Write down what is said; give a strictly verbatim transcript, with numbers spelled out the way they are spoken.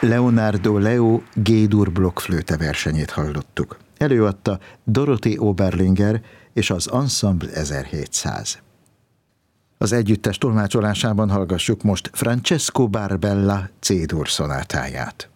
Leonardo Leo G-dur blokkflöte versenyét hallottuk. Előadta Dorothy Oberlinger és az Ensemble ezerhétszáz. Az együttes tolmácsolásában hallgassuk most Francesco Barbella C-dur szonátáját.